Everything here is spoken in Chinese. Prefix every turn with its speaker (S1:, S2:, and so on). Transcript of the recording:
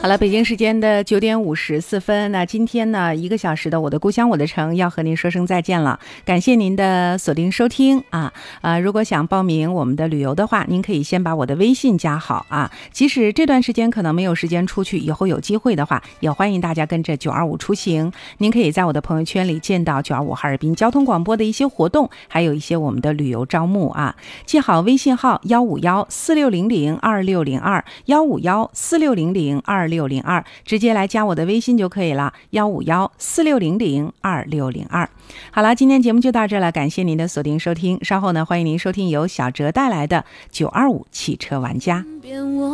S1: 好了，北京时间的9点54分，那今天呢1个小时的我的故乡我的城要和您说声再见了，感谢您的锁定收听啊。如果想报名我们的旅游的话，您可以先把我的微信加好啊。即使这段时间可能没有时间出去，以后有机会的话，也欢迎大家跟着925出行。您可以在我的朋友圈里见到925哈尔滨交通广播的一些活动，还有一些我们的旅游招募啊。记好微信号15146002602，15146002602，直接来加我的微信就可以了，15146002602。好了，今天节目就到这了，感谢您的锁定收听，稍后呢，欢迎您收听由小哲带来的925汽车玩家。